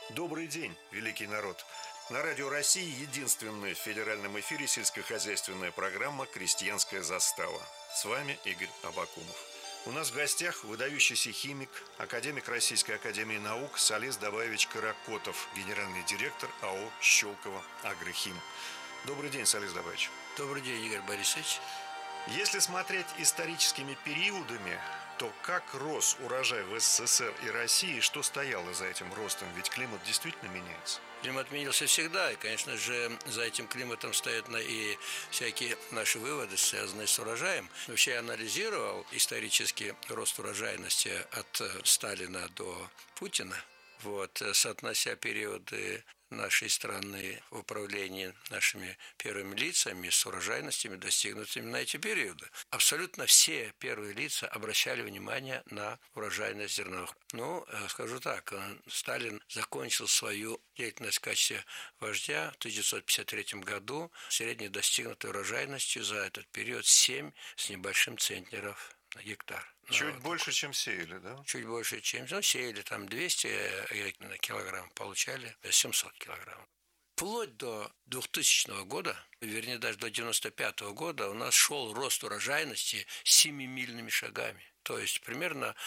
Добрый день, великий народ! На Радио России единственная в федеральном эфире сельскохозяйственная программа «Крестьянская застава». С вами Игорь Абакумов. У нас в гостях выдающийся химик, академик Российской академии наук Салис Даваевич Каракотов, генеральный директор АО «Щелково Агрохим». Добрый день, Салис Даваевич. Добрый день, Игорь Борисович. Если смотреть историческими периодами, то как рос урожай в СССР и России, что стояло за этим ростом? Ведь климат действительно меняется. Климат менялся всегда, и, конечно же, за этим климатом стоят и всякие наши выводы, связанные с урожаем. Вообще я анализировал исторически рост урожайности от Сталина до Путина. Соотнося периоды нашей страны в управлении нашими первыми лицами с урожайностями, достигнутыми на эти периоды. Абсолютно все первые лица обращали внимание на урожайность зерновых. Скажу так, Сталин закончил свою деятельность в качестве вождя в 1953 году средней достигнутой урожайностью за этот период 7 с небольшим центнеров на гектар. Чуть больше, чем сеяли, да? Чуть больше, чем сеяли, там 200 килограмм, получали 700 килограмм. Вплоть до 2000 года, вернее, даже до 1995 года у нас шел рост урожайности 7-мильными шагами. То есть примерно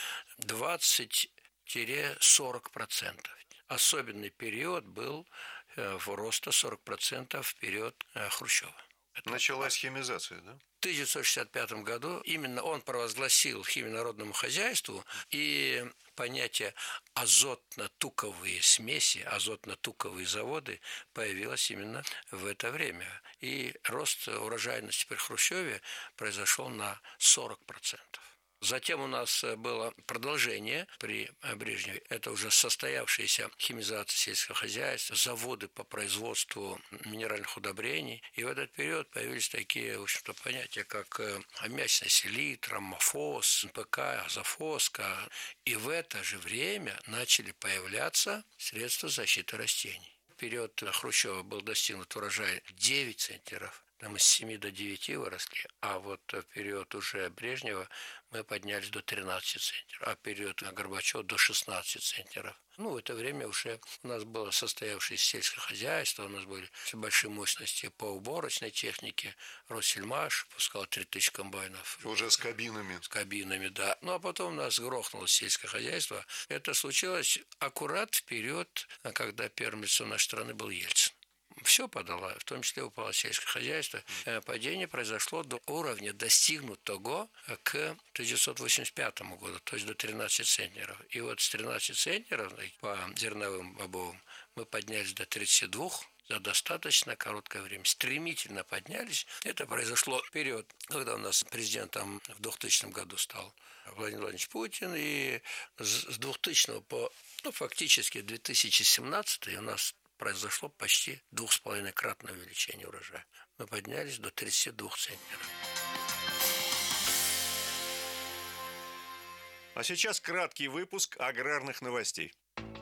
20-40%. Особенный период был в роста 40% в период Хрущева. Началась химизация, да? В 1965 году именно он провозгласил химию народному хозяйству, и понятие азотно-туковые смеси, азотно-туковые заводы появилось именно в это время. И рост урожайности при Хрущеве произошел на 40%. Затем у нас было продолжение при Брежневе. Это уже состоявшаяся химизация сельского хозяйства, заводы по производству минеральных удобрений. И в этот период появились такие, в общем-то, понятия, как аммиачная селитра, аммофос, НПК, азофоска. И в это же время начали появляться средства защиты растений. В период Хрущева был достигнут урожай 9 центнеров. Там с 7 до 9 выросли, а в период уже Брежнева мы поднялись до 13 центнеров, а в период Горбачева до 16 центнеров. В это время уже у нас было состоявшееся сельское хозяйство, у нас были большие мощности по уборочной технике. Россельмаш пускал 3000 комбайнов. Уже с кабинами. С кабинами, да. А потом у нас грохнулось сельское хозяйство. Это случилось аккурат в период, когда первым лицом нашей страны был Ельцин. Все подало, в том числе упало сельское хозяйство. Падение произошло до уровня, достигнутого к 1985 году, то есть до 13 центнеров. И с 13 центнеров по зерновым бобовым мы поднялись до 32 за достаточно короткое время. Стремительно поднялись. Это произошло в период, когда у нас президентом в 2000 году стал Владимир Владимирович Путин. И с 2000 по фактически 2017 у нас произошло почти 2,5-кратное увеличение урожая. Мы поднялись до 32 центнеров. А сейчас краткий выпуск аграрных новостей.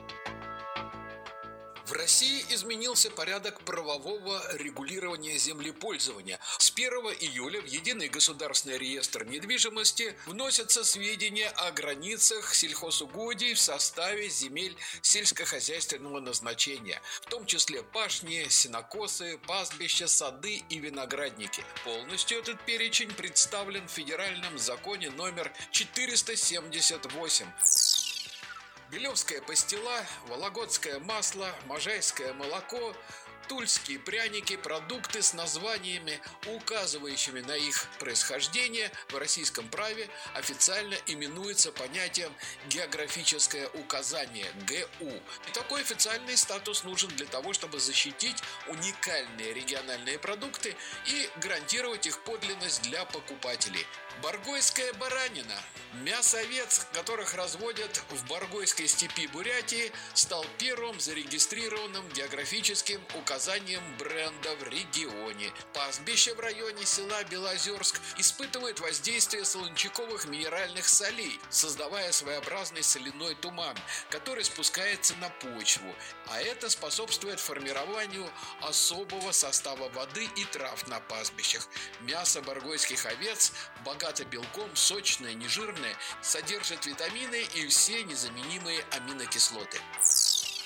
В России изменился порядок правового регулирования землепользования. С 1 июля в Единый государственный реестр недвижимости вносятся сведения о границах сельхозугодий в составе земель сельскохозяйственного назначения, в том числе пашни, сенокосы, пастбища, сады и виноградники. Полностью этот перечень представлен в федеральном законе номер 478. Белевская пастила, вологодское масло, можайское молоко, тульские пряники, продукты с названиями, указывающими на их происхождение, в российском праве официально именуется понятием «географическое указание» – ГУ. И такой официальный статус нужен для того, чтобы защитить уникальные региональные продукты и гарантировать их подлинность для покупателей. Баргойская баранина. Мясо овец, которых разводят в Баргойской степи Бурятии, стал первым зарегистрированным географическим указанием бренда в регионе. Пастбище в районе села Белозерск испытывает воздействие солончаковых минеральных солей, создавая своеобразный соляной туман, который спускается на почву, а это способствует формированию особого состава воды и трав на пастбищах. Мясо баргойских овец богато белком, сочное, нежирное, содержит витамины и все незаменимые аминокислоты.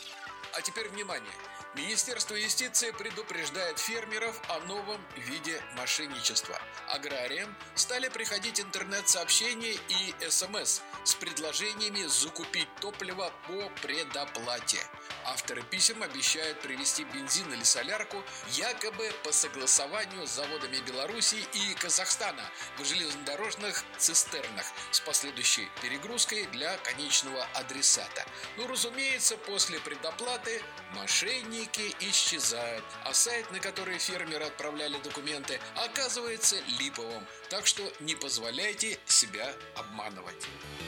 А теперь внимание! Министерство юстиции предупреждает фермеров о новом виде мошенничества. Аграриям стали приходить интернет-сообщения и СМС с предложениями закупить топливо по предоплате. Авторы писем обещают привезти бензин или солярку якобы по согласованию с заводами Беларуси и Казахстана в железнодорожных цистернах с последующей перегрузкой для конечного адресата. Ну, разумеется, после предоплаты мошенники исчезают, а сайт, на который фермеры отправляли документы, оказывается липовым. Так что не позволяйте себя обманывать.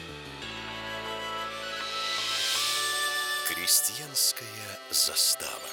Крестьянская застава.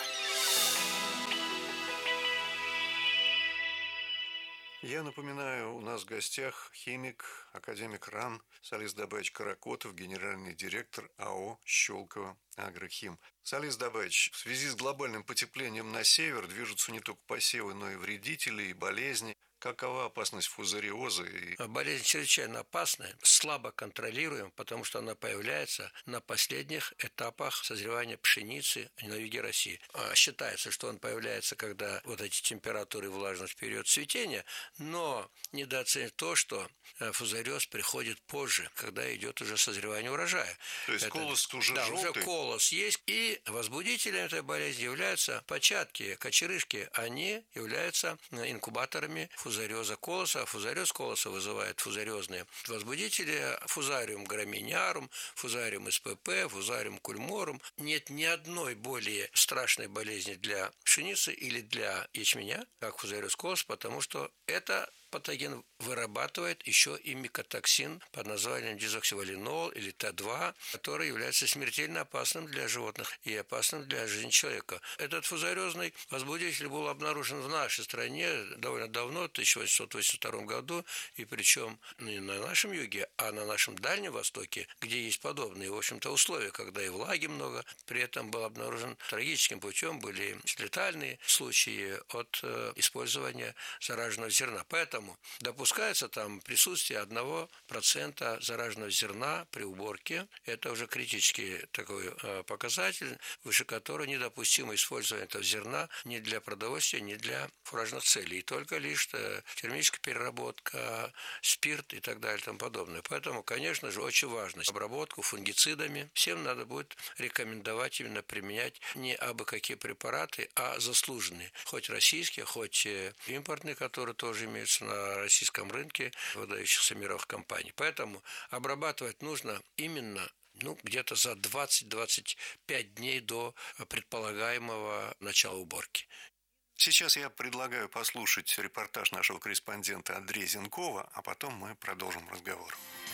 Я напоминаю, у нас в гостях химик, академик РАН Салис Дабаевич Каракотов, генеральный директор АО «Щелково Агрохим». Салис Дабаевич, в связи с глобальным потеплением на север движутся не только посевы, но и вредители, и болезни. Какова опасность фузариоза? Болезнь чрезвычайно опасная, слабо контролируем, потому что она появляется на последних этапах созревания пшеницы на юге России. Считается, что он появляется, когда вот эти температуры и влажность в период цветения, но недооценить то, что фузариоз приходит позже, когда идет уже созревание урожая. То есть колос уже желтый? Да, уже колос есть, и возбудителем этой болезни являются початки, кочерышки, они являются инкубаторами фузариоза колоса, а фузариоз колоса вызывает фузариозные возбудители: фузариум граминиарум, фузариум СПП, фузариум кульморум. Нет ни одной более страшной болезни для пшеницы или для ячменя, как фузариоз колоса, потому что это патоген вырабатывает еще и микотоксин под названием дезоксивалинол или Т2, который является смертельно опасным для животных и опасным для жизни человека. Этот фузариозный возбудитель был обнаружен в нашей стране довольно давно, в 1882 году, и причем не на нашем юге, а на нашем Дальнем Востоке, где есть подобные, в общем-то, условия, когда и влаги много. При этом был обнаружен трагическим путем, были летальные случаи от использования зараженного зерна. Поэтому допускается там присутствие 1% зараженного зерна при уборке. Это уже критический такой показатель, выше которого недопустимо использование этого зерна ни для продовольствия, ни для фуражных целей. И только лишь термическая переработка, спирт и так далее и тому подобное. Поэтому, конечно же, очень важно обработку фунгицидами. Всем надо будет рекомендовать именно применять не абы какие препараты, а заслуженные. Хоть российские, хоть импортные, которые тоже имеются на российском рынке выдающихся мировых компаний. Поэтому обрабатывать нужно именно где-то за 20-25 дней до предполагаемого начала уборки. Сейчас я предлагаю послушать репортаж нашего корреспондента Андрея Зенкова, а потом мы продолжим разговор.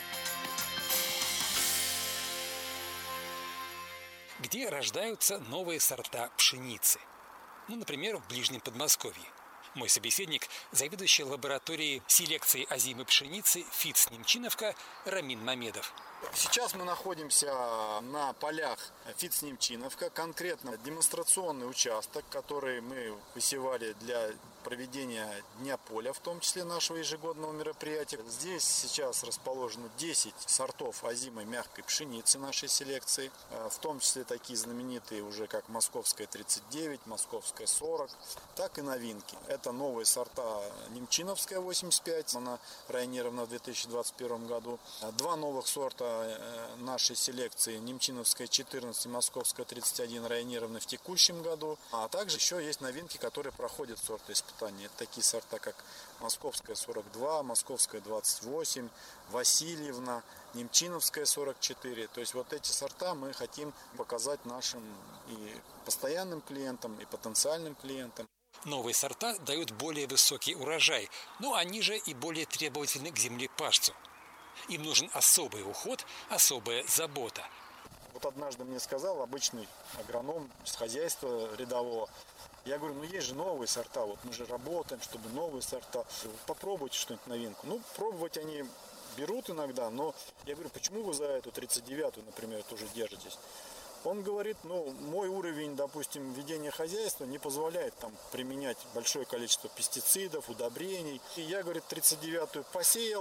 Где рождаются новые сорта пшеницы? Например, в Ближнем Подмосковье. Мой собеседник – заведующий лабораторией селекции озимой пшеницы ФИЦ Немчиновка Рамин Мамедов. Сейчас мы находимся на полях ФИЦ Немчиновка, конкретно демонстрационный участок, который мы высевали для проведения Дня поля, в том числе нашего ежегодного мероприятия. Здесь сейчас расположено 10 сортов озимой мягкой пшеницы нашей селекции, в том числе такие знаменитые уже, как Московская 39, Московская 40, так и новинки. Это новые сорта Немчиновская 85, она районирована в 2021 году. Два новых сорта нашей селекции Немчиновская 14 и Московская 31 районированы в текущем году. А также еще есть новинки, которые проходят сорты испытания. Это такие сорта, как Московская 42, Московская 28, Васильевна, Немчиновская 44. То есть вот эти сорта мы хотим показать нашим и постоянным клиентам, и потенциальным клиентам. Новые сорта дают более высокий урожай, но они же и более требовательны к землепашцу. Им нужен особый уход, особая забота. Вот однажды мне сказал обычный агроном с хозяйства рядового: я говорю, есть же новые сорта, вот мы же работаем, чтобы новые сорта. Попробуйте что-нибудь новинку. Пробовать они берут иногда, но я говорю, почему вы за эту 39-ю, например, тоже держитесь? Он говорит, мой уровень, допустим, ведения хозяйства не позволяет там применять большое количество пестицидов, удобрений. И я, говорит, 39-ю посеял,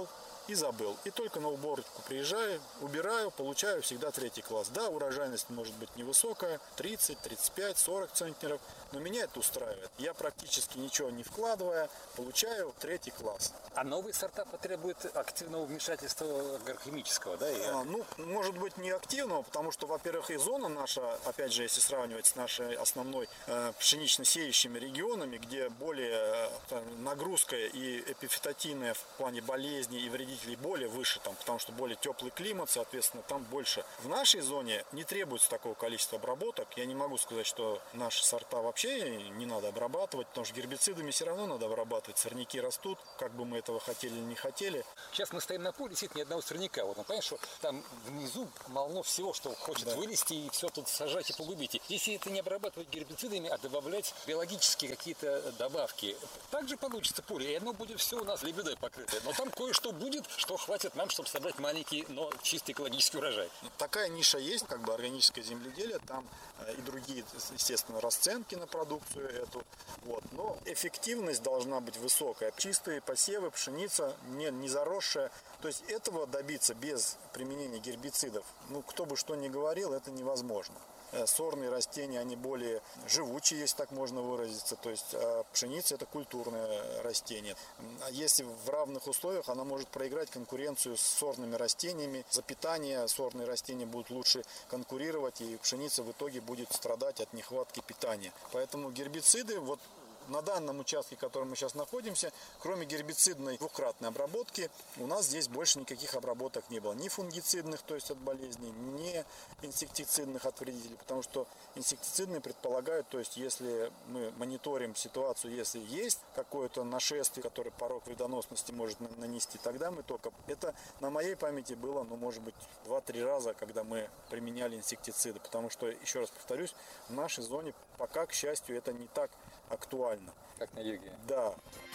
и забыл. И только на уборку приезжаю, убираю, получаю всегда 3 класс. Да, урожайность может быть невысокая, 30, 35, 40 центнеров, но меня это устраивает. Я практически ничего не вкладывая, получаю 3 класс. А новые сорта потребуют активного вмешательства агрохимического, да? Может быть, не активного, потому что, во-первых, и зона наша, опять же, если сравнивать с нашей основной пшенично-сеющими регионами, где более нагрузка и эпифитотийная в плане болезней и вредителей более выше, потому что более теплый климат, соответственно, там больше. В нашей зоне не требуется такого количества обработок. Я не могу сказать, что наши сорта вообще не надо обрабатывать, потому что гербицидами все равно надо обрабатывать. Сорняки растут, как бы мы этого хотели или не хотели. Сейчас мы стоим на поле, сидит ни одного сорняка. Вот, понимаешь, что там внизу полно всего, что хочет вылезти и все тут сажать и погубить. Если это не обрабатывать гербицидами, а добавлять биологические какие-то добавки, также получится поле, и оно будет все у нас лебедой покрытое. Но там кое-что будет, что хватит нам, чтобы собрать маленький, но чистый экологический урожай. Такая ниша есть, как бы органическое земледелие, там и другие, естественно, расценки на продукцию эту. Вот. Но эффективность должна быть высокая. Чистые посевы, пшеница, не заросшая. То есть этого добиться без применения гербицидов, кто бы что ни говорил, это невозможно. Сорные растения, они более живучие, если так можно выразиться. То есть пшеница – это культурное растение. Если в равных условиях, она может проиграть конкуренцию с сорными растениями. За питание сорные растения будут лучше конкурировать, и пшеница в итоге будет страдать от нехватки питания. Поэтому гербициды, на данном участке, в котором мы сейчас находимся, кроме гербицидной двукратной обработки, у нас здесь больше никаких обработок не было. Ни фунгицидных, то есть от болезней, ни инсектицидных от вредителей. Потому что инсектицидные предполагают, то есть если мы мониторим ситуацию, если есть какое-то нашествие, которое порог вредоносности может нанести, тогда мы только... Это на моей памяти было, может быть, 2-3 раза, когда мы применяли инсектициды. Потому что, еще раз повторюсь, в нашей зоне пока, к счастью, это не так актуально. Как на юге. Да.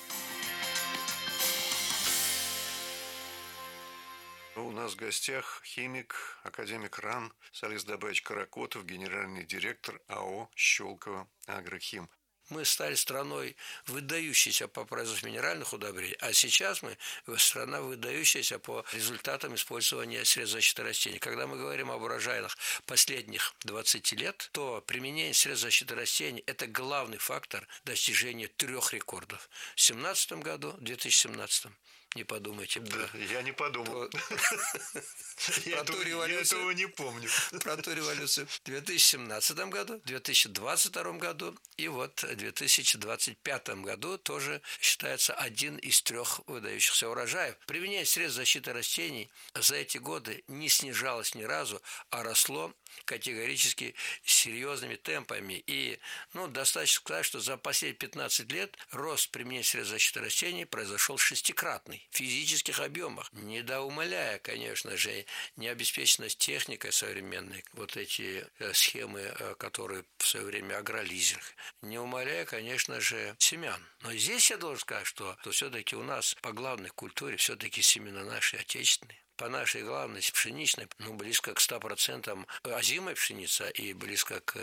У нас в гостях химик, академик РАН Салис Добаевич Каракотов, генеральный директор АО «Щелково Агрохим». Мы стали страной, выдающейся по производству минеральных удобрений, а сейчас мы страна, выдающаяся по результатам использования средств защиты растений. Когда мы говорим об урожаях последних 20 лет, то применение средств защиты растений – это главный фактор достижения 3 рекордов. В 2017 году, 2017 не подумайте. Да, я не подумал. Я этого не помню. Про ту революцию в 2017 году, в 2022 году и вот в 2025 году тоже считается один из 3 выдающихся урожаев. Применение средств защиты растений за эти годы не снижалось ни разу, а росло категорически серьезными темпами. И достаточно сказать, что за последние 15 лет рост применения средств защиты растений произошел 6-кратный в физических объемах, недоумаляя, конечно же, необеспеченность техникой современной, вот эти схемы, которые в свое время агролизинг, не умаляя, конечно же, семян. Но здесь я должен сказать, что все-таки у нас по главной культуре все-таки семена наши отечественные. По нашей главной пшеничной, близко к 100% озимая пшеница и близко к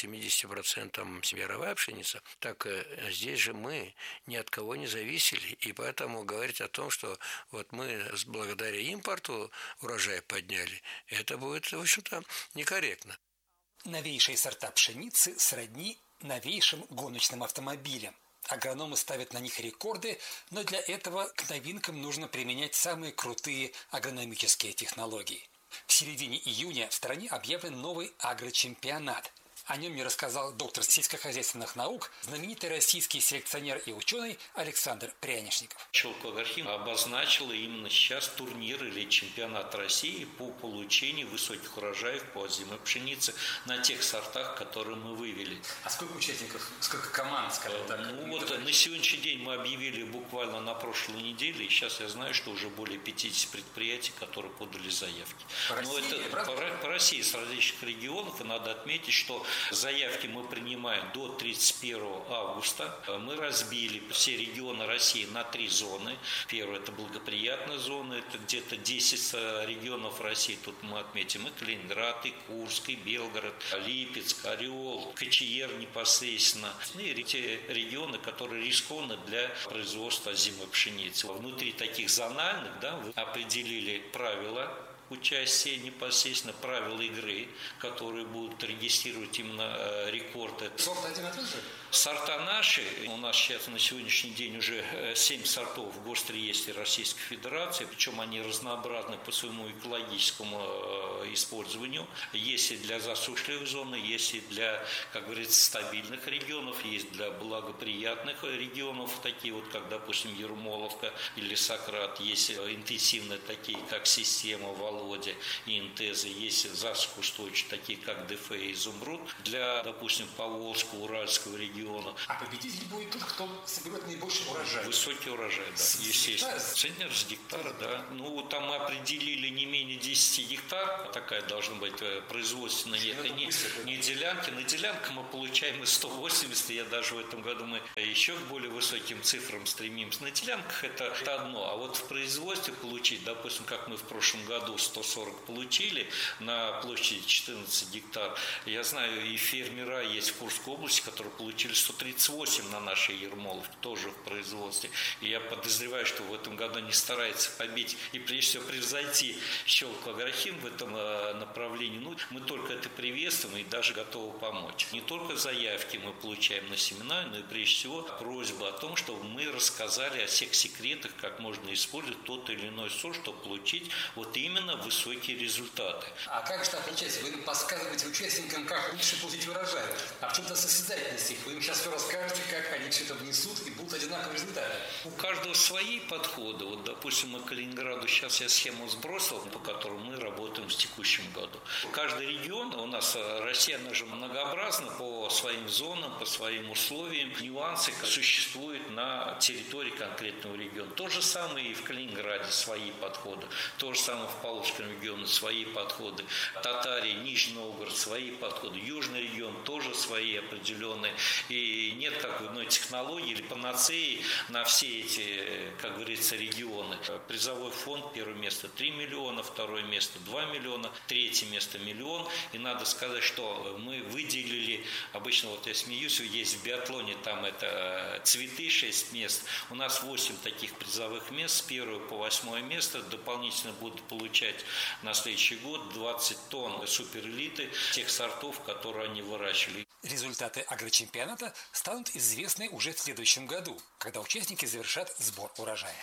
70% яровая пшеница, так здесь же мы ни от кого не зависели. И поэтому говорить о том, что вот мы благодаря импорту урожай подняли, это будет, в общем-то, некорректно. Новейшие сорта пшеницы сродни новейшим гоночным автомобилям. Агрономы ставят на них рекорды, но для этого к новинкам нужно применять самые крутые агрономические технологии. В середине июня в стране объявлен новый агрочемпионат. О нем мне рассказал доктор сельскохозяйственных наук, знаменитый российский селекционер и ученый Александр Прянишников. Щелково Агрохим обозначила именно сейчас турнир или чемпионат России по получению высоких урожаев по озимой пшенице на тех сортах, которые мы вывели. А сколько участников, сколько команд, скажем так? На сегодняшний день мы объявили буквально на прошлой неделе, и сейчас я знаю, что уже более 50 предприятий, которые подали заявки. По России, по России с различных регионов, и надо отметить, что заявки мы принимаем до 31 августа. Мы разбили все регионы России на 3 зоны. Первая – это благоприятная зона, это где-то 10 регионов России. Тут мы отметим и Калининград, и Курск, и Белгород, Липецк, Орел, Кочеяр непосредственно. И те регионы, которые рискованны для производства озимой пшеницы. Внутри таких зональных вы определили правила участия, непосредственно правила игры, которые будут регистрировать именно рекорды. Сорт один и тот же? Сорта наши, у нас сейчас на сегодняшний день уже 7 сортов в Госреестре Российской Федерации, причем они разнообразны по своему экологическому использованию. Есть и для засушливых зон, есть и для, как говорится, стабильных регионов, есть для благоприятных регионов, такие вот, как, допустим, Ермоловка или Сократ, есть интенсивные, такие как Система, Володя и Интеза, есть засухоустойчивые, такие как ДФ и Изумруд, для, допустим, Поволжского, Уральского региона. А победитель будет тот, кто соберет наибольший урожай. Высокий урожай, да, естественно. Центнер с гектара, да. Ну, там мы определили не менее 10 гектар. Такая должна быть производственная. Это не делянки. На делянках мы получаем и 180. Я даже в этом году мы еще к более высоким цифрам стремимся. На делянках это одно. А вот в производстве получить, допустим, как мы в прошлом году 140 получили на площади 14 гектар. Я знаю, и фермера есть в Курской области, которые получили 138 на нашей Ермоловке, тоже в производстве. И я подозреваю, что в этом году они стараются побить и прежде всего превзойти Щелково Агрохим в этом направлении. Ну, мы только это приветствуем и даже готовы помочь. Не только заявки мы получаем на семена, но и прежде всего просьба о том, чтобы мы рассказали о всех секретах, как можно использовать тот или иной сорт, чтобы получить вот именно высокие результаты. А как же так получается? Вы подсказываете участникам, как лучше получить урожай. А в чем-то состязательность их. Вы им сейчас все расскажете, как они все это внесут, и будут одинаковые результаты. У каждого свои подходы. Вот, допустим, мы Калининграду сейчас я схему сбросил, по которой мы работаем в текущем году. Каждый регион, у нас Россия, она же многообразна по своим зонам, по своим условиям. Нюансы существуют на территории конкретного региона. То же самое и в Калининграде свои подходы. То же самое в Поволжском регионе свои подходы. Татария, Нижний Новгород свои подходы. Южный регион тоже свои определенные. И нет как бы технологий или панацеи на все эти, как говорится, регионы. Призовой фонд, первое место 3 миллиона, второе место 2 миллиона, третье место 1 миллион. И надо сказать, что мы выделили, обычно вот я смеюсь, есть в биатлоне, там это цветы 6 мест. У нас 8 таких призовых мест, с 1 по 8 место. Дополнительно будут получать на следующий год 20 тонн суперэлиты тех сортов, которые они выращивали. Результаты агрочемпионата станут известны уже в следующем году, когда участники завершат сбор урожая.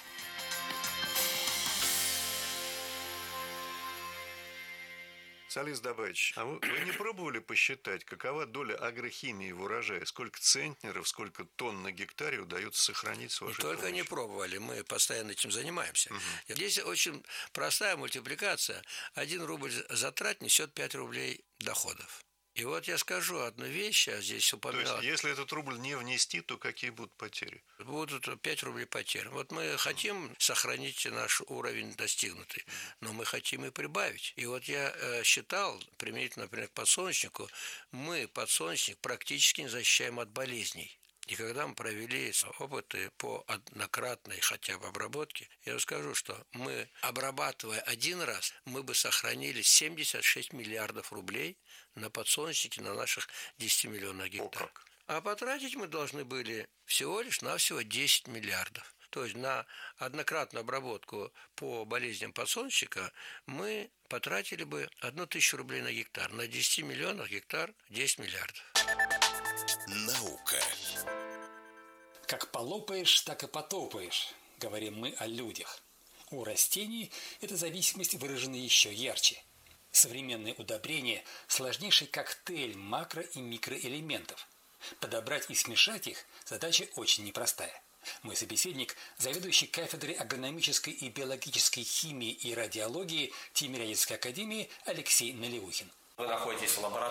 Салис Добаевич, а вы не пробовали посчитать, какова доля агрохимии в урожае? Сколько центнеров, сколько тонн на гектаре удается сохранить с вашей Только помощью? не пробовали, мы постоянно этим занимаемся. Здесь очень простая мультипликация. 1 рубль затрат несет 5 рублей доходов. И вот я скажу одну вещь, а здесь упоминал. То есть, если этот рубль не внести, то какие будут потери? Будут 5 рублей потерь. Вот мы хотим сохранить наш уровень достигнутый, но мы хотим и прибавить. И вот я считал, применительно, например, к подсолнечнику, мы подсолнечник практически не защищаем от болезней. И когда мы провели опыты по однократной хотя бы обработке, я расскажу, что мы, обрабатывая 1 раз, мы бы сохранили 76 миллиардов рублей на подсолнечнике на наших 10 миллионах гектаров. А потратить мы должны были всего лишь навсего 10 миллиардов. То есть на однократную обработку по болезням подсолнечника мы потратили бы 1000 рублей на гектар. На 10 миллионах гектар 10 миллиардов. Наука. Как полопаешь, так и потопаешь, говорим мы о людях. У растений эта зависимость выражена еще ярче. Современные удобрения – сложнейший коктейль макро- и микроэлементов. Подобрать и смешать их – задача очень непростая. Мой собеседник – заведующий кафедрой агрономической и биологической химии и радиологии Тимирязевской академии Алексей Наливухин. Вы находитесь в лаборатории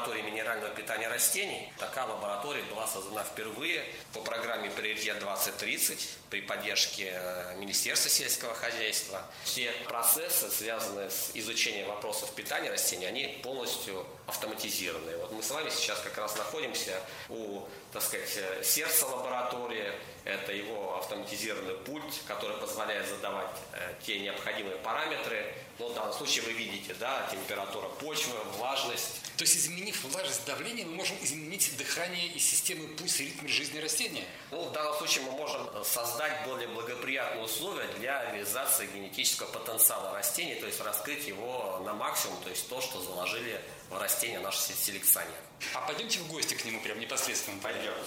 минерального питания растений. Такая лаборатория была создана впервые по программе «Приоритет-2030» при поддержке Министерства сельского хозяйства. Все процессы, связанные с изучением вопросов питания растений, они полностью автоматизированы. Вот мы с вами сейчас как раз находимся у, так сказать, сердца лаборатории. Это его автоматизированный пульт, который позволяет задавать те необходимые параметры. Но в данном случае вы видите, да, температура почвы, влажность. То есть, изменив влажность давления, мы можем изменить дыхание и системы пульса и ритм жизни растения? Ну, в данном случае мы можем создать более благоприятные условия для реализации генетического потенциала растений, то есть раскрыть его на максимум, то есть то, что заложили в растения наши селекционеры. А пойдемте в гости к нему прям непосредственно. Пойдемте.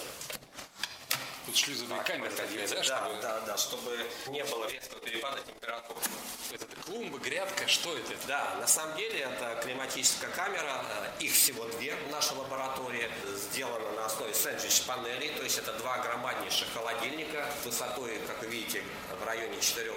Тут шлюзовые камеры такие, да? Да, чтобы не было резкого перепада температуры. Это клумба, грядка, что это? Да, на самом деле это климатическая камера. Их всего две в нашей лаборатории. Сделана на основе сэндвич-панелей, то есть это два громаднейших холодильника высотой, как вы видите, в районе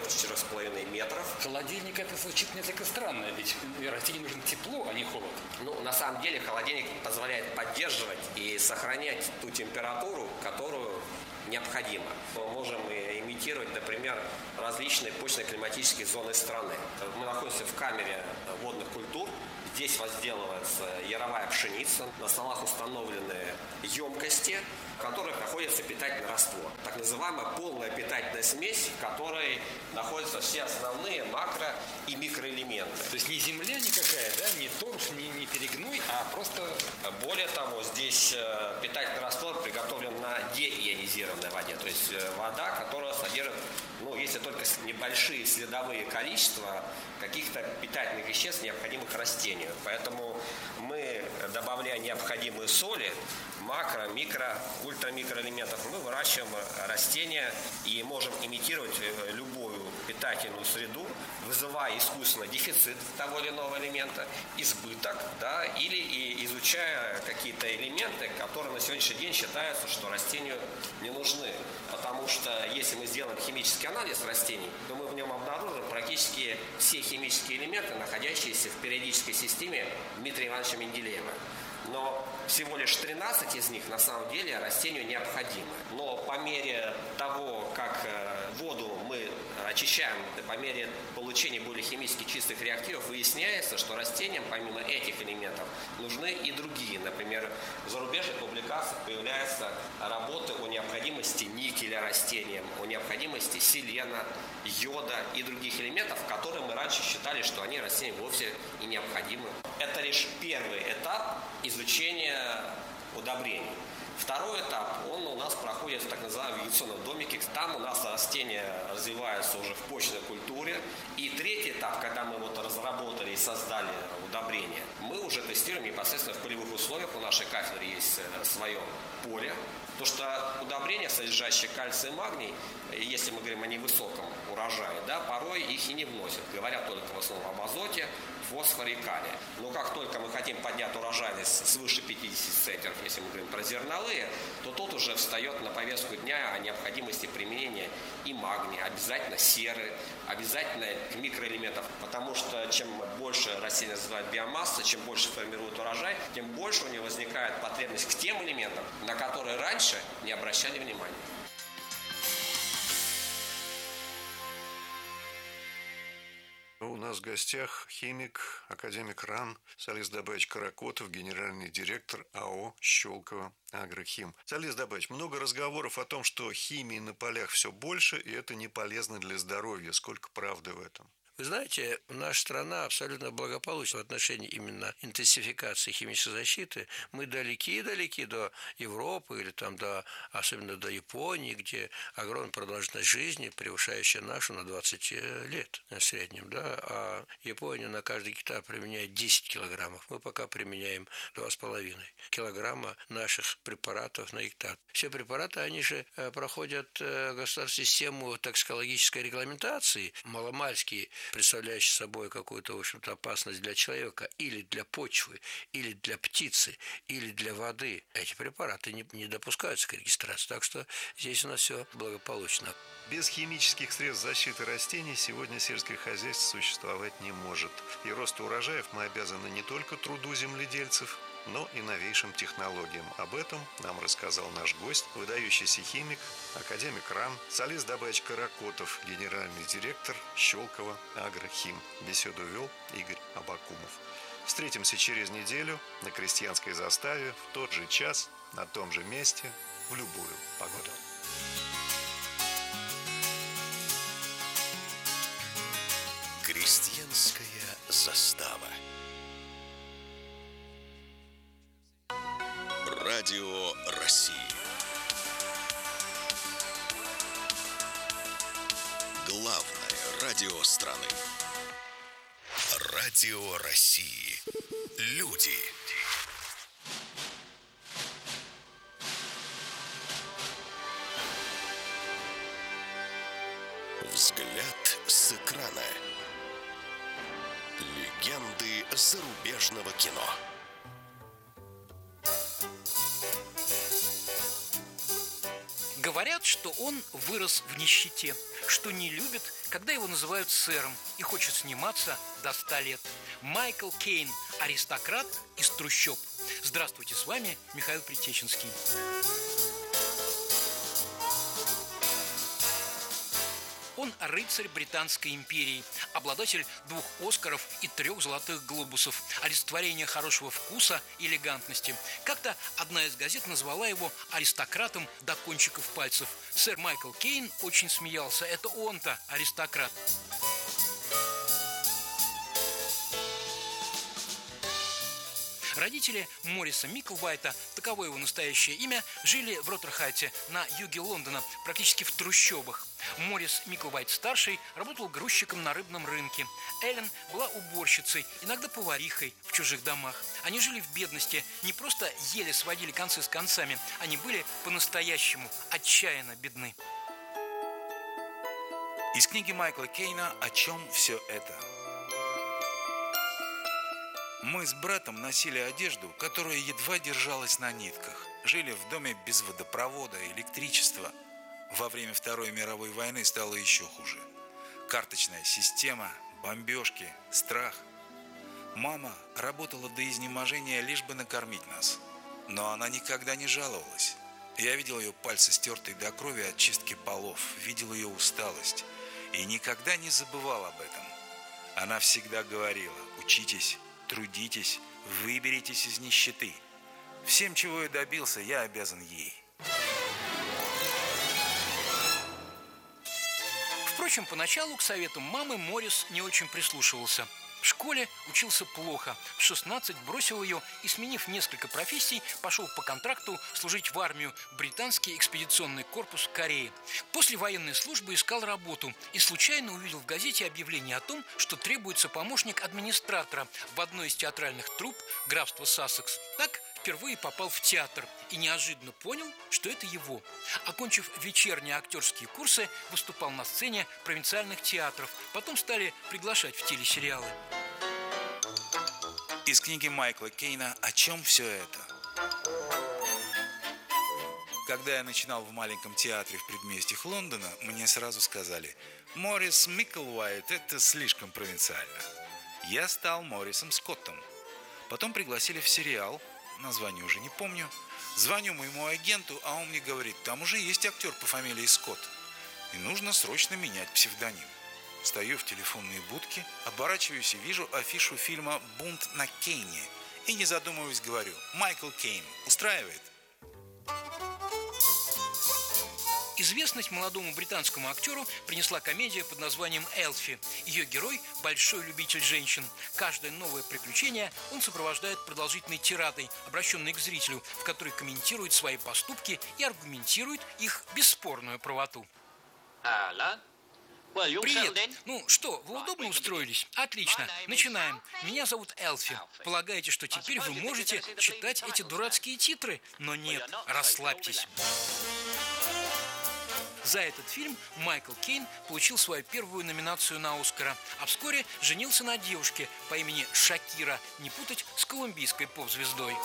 4-4,5 метров. Холодильник, это звучит несколько странно, ведь растению нужно тепло, а не холод. Ну, на самом деле холодильник позволяет поддерживать и сохранять ту температуру, которую необходимо. Мы можем имитировать, например, различные почвенно-климатические зоны страны. Мы находимся в камере водных культур. Здесь возделывается яровая пшеница. На столах установлены емкости, в которых находится питательный раствор. Так называемая полная питательная смесь, в которой находятся все основные макро- и микроэлементы. То есть не земля никакая, да, не торф, не перегной, а просто... Более того, здесь питательный раствор приготовлен на деионизированной воде. То есть вода, которая содержит, ну, если только небольшие следовые количества каких-то питательных веществ, необходимых растению. Поэтому мы, добавляя необходимые соли, макро, микро, ультрамикроэлементов, мы выращиваем растения и можем имитировать любую питательную среду, вызывая искусственно дефицит того или иного элемента, избыток, да, или и изучая какие-то элементы, которые на сегодняшний день считаются, что растению не нужны. Потому что если мы сделаем химический анализ растений, то мы в нем обнаружим практически все химические элементы, находящиеся в периодической системе Дмитрия Ивановича Менделеева. Но всего лишь 13 из них на самом деле растению необходимы. Но по мере того, как воду мы очищаем, по мере получения более химически чистых реактивов, выясняется, что растениям помимо этих элементов нужны и другие. Например, в зарубежных публикациях появляются работы о необходимости никеля растениям, о необходимости селена, йода и других элементов, которые мы раньше считали, что они растениям вовсе и необходимы. Это лишь первый этап изучения удобрений. Второй этап, он у нас проходит в так называемом вегетационном домике. Там у нас растения развиваются уже в почной культуре. И третий этап, когда мы вот разработали и создали удобрения, мы уже тестируем непосредственно в полевых условиях. У нашей кафедры есть свое поле. Потому что удобрения, содержащие кальций и магний, если мы говорим о невысоком урожае, да, порой их и не вносят. Говорят только в основном об азоте, фосфоре и калии. Но как только мы хотим поднять урожайность свыше 50 центнеров, если мы говорим про зерновые, то тут уже встает на повестку дня о необходимости применения и магния, обязательно серы, обязательно микроэлементов. Потому что чем больше растение развивает биомасса, чем больше формирует урожай, тем больше у него возникает потребность к тем элементам, на которые раньше не обращали внимания. У нас в гостях химик, академик РАН Салис Дабаевич Каракотов, генеральный директор АО «Щелково Агрохим». Салис Дабаевич, много разговоров о том, что химии на полях все больше, и это не полезно для здоровья. Сколько правды в этом? Вы знаете, наша страна абсолютно благополучна в отношении именно интенсификации химической защиты. Мы далеки до Европы или там особенно до Японии, где огромная продолжительность жизни, превышающая нашу на 20 лет в среднем. Да? А Япония на каждый гектар применяет 10 килограммов. Мы пока применяем 2,5 килограмма наших препаратов на гектар. Все препараты, они же проходят государственную систему токсикологической регламентации, маломальские, представляющий собой какую-то, в общем-то, опасность для человека или для почвы, или для птицы, или для воды. Эти препараты не допускаются к регистрации. Так что здесь у нас все благополучно. Без химических средств защиты растений сегодня сельское хозяйство существовать не может. И росту урожаев мы обязаны не только труду земледельцев, но и новейшим технологиям. Об этом нам рассказал наш гость, выдающийся химик, академик РАН, солист-добавич Каракотов, генеральный директор Щелково Агрохим. Беседу вел Игорь Абакумов. Встретимся через неделю на Крестьянской заставе в тот же час, на том же месте, в любую погоду. Крестьянская застава. Радио России. Главное радио страны. Радио России. Люди. Взгляд с экрана. Легенды зарубежного кино. Говорят, что он вырос в нищете, что не любит, когда его называют сэром, и хочет сниматься до 100 лет. Майкл Кейн, аристократ из трущоб. Здравствуйте, с вами Михаил Притеченский. Он рыцарь Британской империи, обладатель 2 Оскаров и 3 Золотых Глобусов, олицетворение хорошего вкуса и элегантности. Как-то одна из газет назвала его аристократом до кончиков пальцев. Сэр Майкл Кейн очень смеялся. Это он-то аристократ. Родители Морриса Миклвайта, таково его настоящее имя, жили в Роттерхайте на юге Лондона, практически в трущобах. Моррис Миклвайт-старший работал грузчиком на рыбном рынке. Эллен была уборщицей, иногда поварихой в чужих домах. Они жили в бедности, не просто еле сводили концы с концами, они были по-настоящему отчаянно бедны. Из книги Майкла Кейна «О чем все это?». Мы с братом носили одежду, которая едва держалась на нитках. Жили в доме без водопровода, электричества. Во время Второй мировой войны стало еще хуже. Карточная система, бомбежки, страх. Мама работала до изнеможения, лишь бы накормить нас. Но она никогда не жаловалась. Я видел ее пальцы, стертые до крови от чистки полов, видел ее усталость и никогда не забывал об этом. Она всегда говорила: учитесь, трудитесь, выберитесь из нищеты. Всем, чего я добился, я обязан ей. Впрочем, поначалу к советам мамы Моррис не очень прислушивался. В школе учился плохо. В 16 бросил ее и, сменив несколько профессий, пошел по контракту служить в армию, в британский экспедиционный корпус Кореи. После военной службы искал работу и случайно увидел в газете объявление о том, что требуется помощник администратора в одной из театральных труп графства Сассекс. Так впервые попал в театр и неожиданно понял, что это его. Окончив вечерние актерские курсы, выступал на сцене провинциальных театров. Потом стали приглашать в телесериалы. Из книги Майкла Кейна «О чем все это?». Когда я начинал в маленьком театре в предместьях Лондона, мне сразу сказали: «Моррис Миклвайт – это слишком провинциально». Я стал Моррисом Скоттом. Потом пригласили в сериал, название уже не помню. Звоню моему агенту, а он мне говорит: там уже есть актер по фамилии Скотт, и нужно срочно менять псевдоним. Стою в телефонной будке, оборачиваюсь и вижу афишу фильма «Бунт на Кейне». И не задумываясь говорю: «Майкл Кейн устраивает?» Известность молодому британскому актеру принесла комедия под названием «Элфи». Ее герой – большой любитель женщин. Каждое новое приключение он сопровождает продолжительной тирадой, обращенной к зрителю, в которой комментирует свои поступки и аргументирует их бесспорную правоту. Привет. Ну что, вы удобно устроились? Отлично. Начинаем. Меня зовут Элфи. Полагаете, что теперь вы можете читать эти дурацкие титры? Но нет, расслабьтесь. За этот фильм Майкл Кейн получил свою первую номинацию на Оскара, а вскоре женился на девушке по имени Шакира, не путать с колумбийской поп-звездой.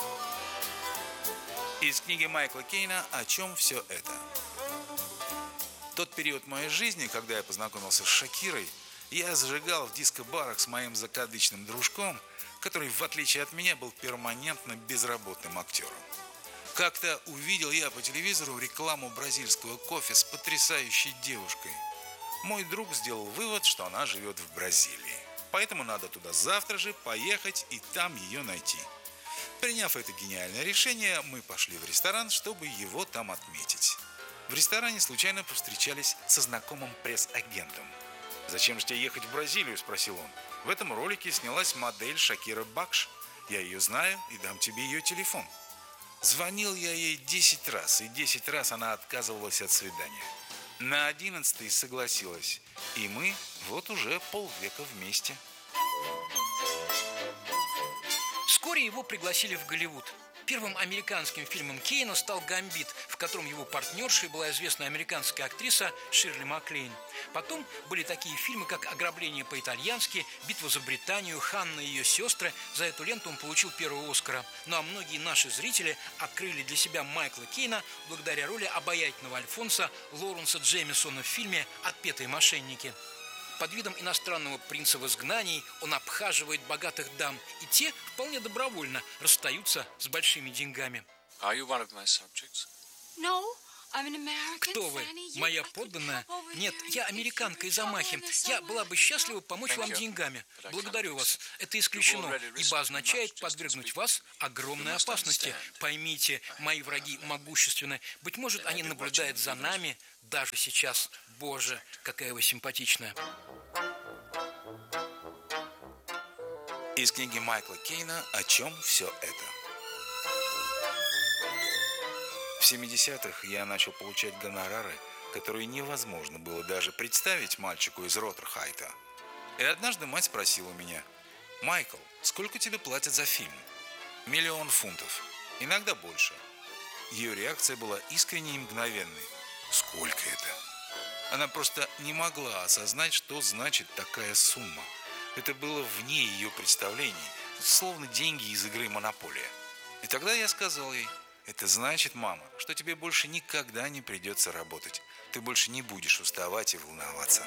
Из книги Майкла Кейна «О чем все это?». Тот период моей жизни, когда я познакомился с Шакирой, я зажигал в диско-барах с моим закадычным дружком, который, в отличие от меня, был перманентно безработным актером. Как-то увидел я по телевизору рекламу бразильского кофе с потрясающей девушкой. Мой друг сделал вывод, что она живет в Бразилии. Поэтому надо туда завтра же поехать и там ее найти. Приняв это гениальное решение, мы пошли в ресторан, чтобы его там отметить. В ресторане случайно повстречались со знакомым пресс-агентом. «Зачем же тебе ехать в Бразилию?» – спросил он. «В этом ролике снялась модель Шакира Бакш. Я ее знаю и дам тебе ее телефон». Звонил я ей 10 раз, и 10 раз она отказывалась от свидания. На 11-й согласилась, и мы вот уже полвека вместе. Вскоре его пригласили в Голливуд. Первым американским фильмом Кейна стал «Гамбит», в котором его партнершей была известная американская актриса Ширли Маклейн. Потом были такие фильмы, как «Ограбление по-итальянски», «Битва за Британию», «Ханна и ее сестры». За эту ленту он получил первого «Оскара». Ну а многие наши зрители открыли для себя Майкла Кейна благодаря роли обаятельного Альфонса Лоуренса Джеймисона в фильме «Отпетые мошенники». Под видом иностранного принца в изгнании он обхаживает богатых дам, и те вполне добровольно расстаются с большими деньгами. Кто вы? Моя подданная? Нет, я американка из Амахи. Я была бы счастлива помочь вам деньгами. Благодарю вас. Это исключено, ибо означает подвергнуть вас огромной опасности. Поймите, мои враги могущественны. Быть может, они наблюдают за нами даже сейчас. Боже, какая вы симпатичная. Из книги Майкла Кейна «О чем все это?». В 70-х я начал получать гонорары, которые невозможно было даже представить мальчику из Роттерхайта. И однажды мать спросила меня: «Майкл, сколько тебе платят за фильм?» «1 000 000 фунтов, иногда больше». Ее реакция была искренней и мгновенной. «Сколько это?» Она просто не могла осознать, что значит такая сумма. Это было вне ее представлений, словно деньги из игры «Монополия». И тогда я сказал ей: «Это значит, мама, что тебе больше никогда не придется работать. Ты больше не будешь уставать и волноваться».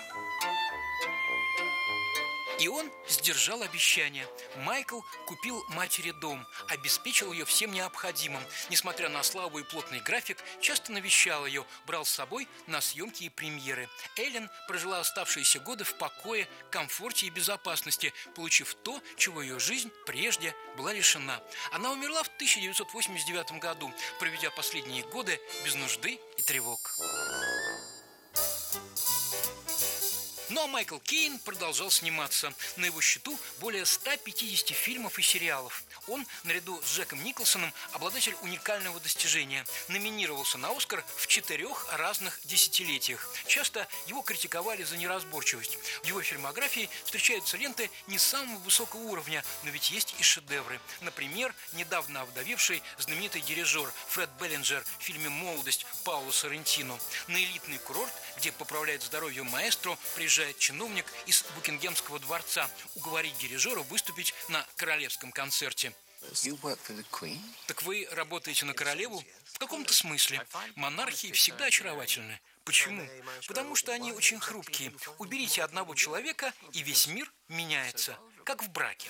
И он сдержал обещание. Майкл купил матери дом, обеспечил ее всем необходимым. Несмотря на славу и плотный график, часто навещал ее, брал с собой на съемки и премьеры. Эллен прожила оставшиеся годы в покое, комфорте и безопасности, получив то, чего ее жизнь прежде была лишена. Она умерла в 1989 году, проведя последние годы без нужды и тревог. Ну а Майкл Кейн продолжал сниматься. На его счету более 150 фильмов и сериалов. Он, наряду с Джеком Николсоном, обладатель уникального достижения. Номинировался на «Оскар» в 4 разных десятилетиях. Часто его критиковали за неразборчивость. В его фильмографии встречаются ленты не самого высокого уровня, но ведь есть и шедевры. Например, недавно овдовевший знаменитый дирижер Фред Беллинджер в фильме «Молодость» Паоло Соррентино. На элитный курорт, где поправляет здоровье маэстро, приезжает чиновник из Букингемского дворца уговорить дирижера выступить на королевском концерте. Так вы работаете на королеву? В каком-то смысле. Монархии всегда очаровательны. Почему? Потому что они очень хрупкие. Уберите одного человека, и весь мир меняется, как в браке.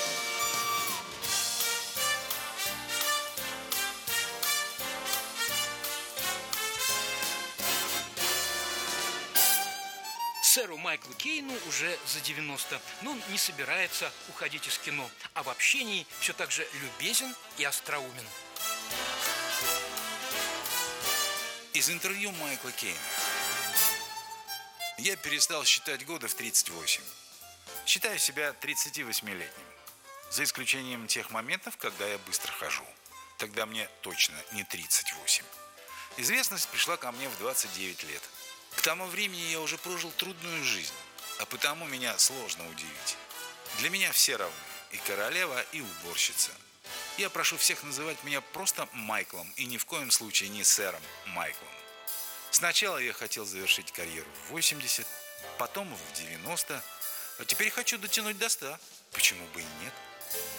Сэру Майклу Кейну уже за 90, но он не собирается уходить из кино, а в общении все так же любезен и остроумен. Из интервью Майкла Кейна. Я перестал считать годы в 38. Считаю себя 38-летним. За исключением тех моментов, когда я быстро хожу. Тогда мне точно не 38. Известность пришла ко мне в 29 лет. К тому времени я уже прожил трудную жизнь, а потому меня сложно удивить. Для меня все равны, и королева, и уборщица. Я прошу всех называть меня просто Майклом и ни в коем случае не сэром Майклом. Сначала я хотел завершить карьеру в 80, потом в 90, а теперь хочу дотянуть до 100. Почему бы и нет?